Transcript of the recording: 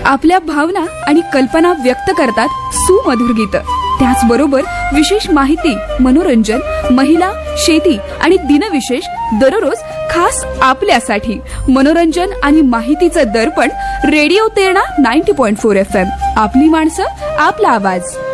आपल्या भावना आणि कल्पना व्यक्त करतात सुमधुर गीत. त्याचबरोबर विशेष माहिती, मनोरंजन, महिला, शेती आणि दिनविशेष दररोज खास आपल्यासाठी. मनोरंजन आणि माहितीचं दर्पण रेडिओ तेरणा 90.4 FM. आपली माणसं, आपला आवाज.